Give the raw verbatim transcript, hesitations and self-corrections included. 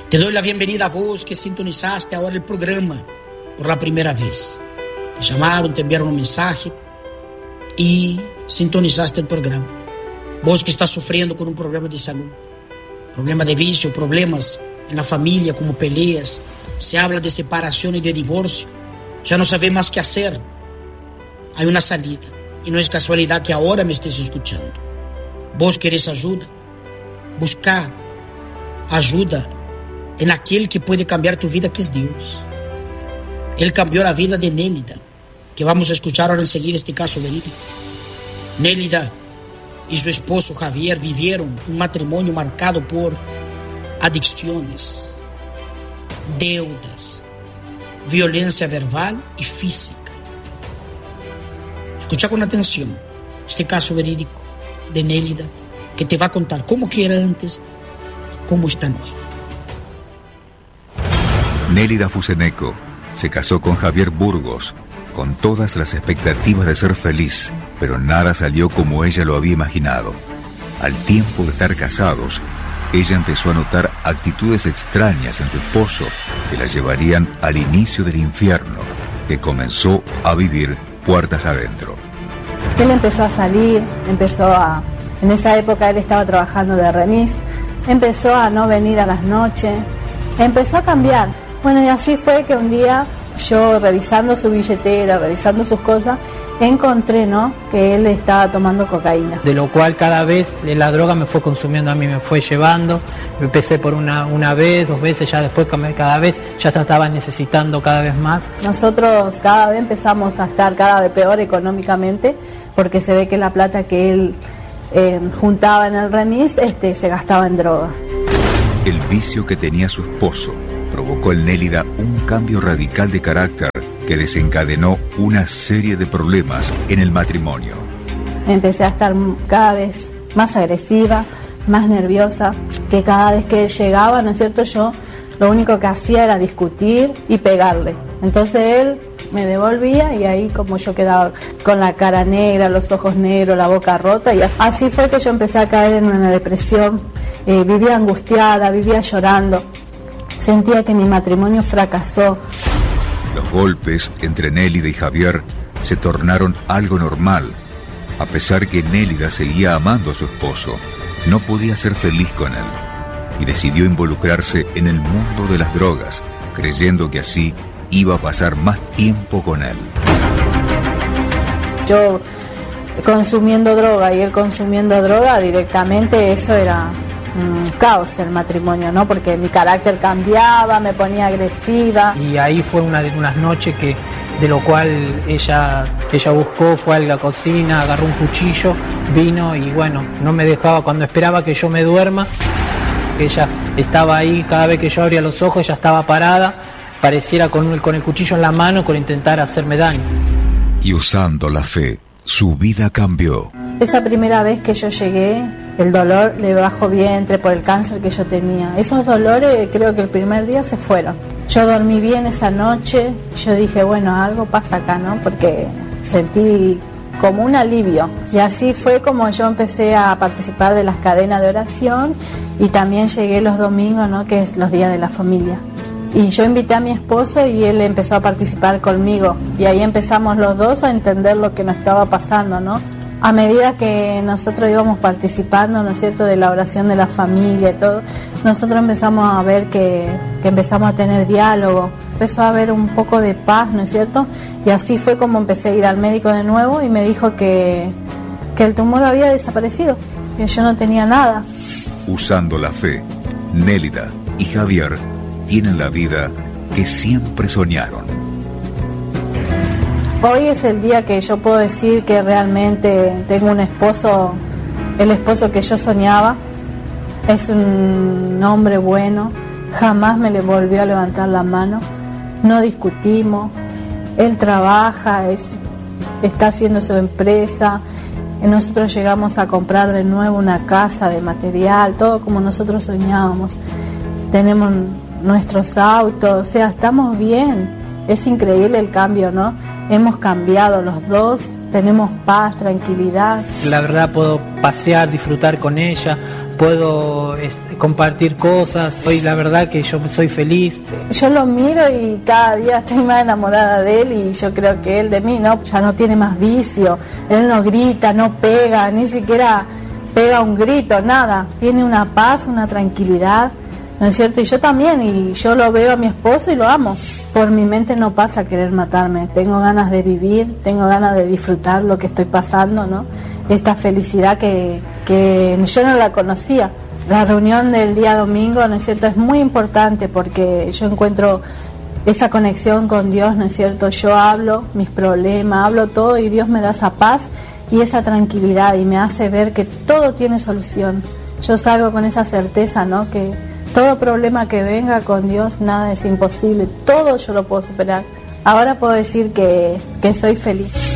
Te doy la bienvenida a vos que sintonizaste ahora el programa por la primera vez. Te llamaron, te enviaron un mensaje y sintonizaste el programa. Vos que estás sufriendo con un problema de salud, problema de vicio, problemas en la familia como peleas, se habla de separación y de divorcio, ya no sabes más qué hacer. Hay una salida y no es casualidad que ahora me estés escuchando. Vos querés ayuda, busca ayuda en aquel que puede cambiar tu vida, que es Dios. Él cambió la vida de Nélida, que vamos a escuchar ahora enseguida este caso verídico. Nélida y su esposo Javier vivieron un matrimonio marcado por adicciones, deudas, violencia verbal y física. Escucha con atención este caso verídico de Nélida, que te va a contar cómo que era antes y cómo están hoy. Nélida Fuseneco se casó con Javier Burgos con todas las expectativas de ser feliz, pero nada salió como ella lo había imaginado. Al tiempo de estar casados, ella empezó a notar actitudes extrañas en su esposo que la llevarían al inicio del infierno, que comenzó a vivir puertas adentro. Él empezó a salir, empezó a... En esa época él estaba trabajando de remis, empezó a no venir a las noches, empezó a cambiar. Bueno, y así fue que un día yo, revisando su billetera, revisando sus cosas, encontré, ¿no?, que él estaba tomando cocaína. De lo cual cada vez la droga me fue consumiendo a mí, me fue llevando. Empecé por una, una vez, dos veces, ya después cada vez ya estaba necesitando cada vez más. Nosotros cada vez empezamos a estar cada vez peor económicamente, porque se ve que la plata que él eh, juntaba en el remis este, se gastaba en droga. El vicio que tenía su esposo provocó en Nélida un cambio radical de carácter que desencadenó una serie de problemas en el matrimonio. Empecé a estar cada vez más agresiva, más nerviosa, que cada vez que él llegaba, ¿no es cierto?, yo lo único que hacía era discutir y pegarle. Entonces él me devolvía y ahí como yo quedaba con la cara negra, los ojos negros, la boca rota, y así fue que yo empecé a caer en una depresión, eh, vivía angustiada, vivía llorando. Sentía que mi matrimonio fracasó. Los golpes entre Nélida y Javier se tornaron algo normal. A pesar que Nélida seguía amando a su esposo, no podía ser feliz con él y decidió involucrarse en el mundo de las drogas, creyendo que así iba a pasar más tiempo con él. Yo consumiendo droga y él consumiendo droga, directamente eso era un caos el matrimonio, ¿no? Porque mi carácter cambiaba, me ponía agresiva. Y ahí fue una de unas noches que de lo cual ella ella buscó, fue a la cocina, agarró un cuchillo, vino y bueno, no me dejaba, cuando esperaba que yo me duerma, ella estaba ahí, cada vez que yo abría los ojos ella estaba parada, pareciera con el, con el cuchillo en la mano, con intentar hacerme daño. Y usando la fe, su vida cambió. Esa primera vez que yo llegué, el dolor de bajo vientre por el cáncer que yo tenía, esos dolores creo que el primer día se fueron. Yo dormí bien esa noche, yo dije, bueno, algo pasa acá, ¿no? Porque sentí como un alivio. Y así fue como yo empecé a participar de las cadenas de oración y también llegué los domingos, ¿no?, que es los días de la familia. Y yo invité a mi esposo y él empezó a participar conmigo. Y ahí empezamos los dos a entender lo que nos estaba pasando, ¿no? A medida que nosotros íbamos participando, ¿no es cierto?, de la oración de la familia y todo, nosotros empezamos a ver que, que empezamos a tener diálogo, empezó a haber un poco de paz, ¿no es cierto? Y así fue como empecé a ir al médico de nuevo y me dijo que, que el tumor había desaparecido, que yo no tenía nada. Usando la fe, Nélida y Javier tienen la vida que siempre soñaron. Hoy es el día que yo puedo decir que realmente tengo un esposo, el esposo que yo soñaba. Es un hombre bueno, jamás me le volvió a levantar la mano, no discutimos, él trabaja, es, está haciendo su empresa, nosotros llegamos a comprar de nuevo una casa de material, todo como nosotros soñábamos, tenemos nuestros autos, o sea, estamos bien, es increíble el cambio, ¿no? Hemos cambiado los dos, tenemos paz, tranquilidad. La verdad puedo pasear, disfrutar con ella, puedo es, compartir cosas. Hoy la verdad que yo soy feliz. Yo lo miro y cada día estoy más enamorada de él y yo creo que él de mí, ¿no? Ya no tiene más vicio, él no grita, no pega, ni siquiera pega un grito, nada. Tiene una paz, una tranquilidad, ¿no es cierto? Y yo también, y yo lo veo a mi esposo y lo amo. Por mi mente no pasa querer matarme, tengo ganas de vivir, tengo ganas de disfrutar lo que estoy pasando, ¿no? Esta felicidad que, que yo no la conocía. La reunión del día domingo, ¿no es cierto?, es muy importante porque yo encuentro esa conexión con Dios, ¿no es cierto? Yo hablo mis problemas, hablo todo y Dios me da esa paz y esa tranquilidad y me hace ver que todo tiene solución. Yo salgo con esa certeza, ¿no?, que todo problema que venga con Dios, nada es imposible, todo yo lo puedo superar. Ahora puedo decir que, que soy feliz.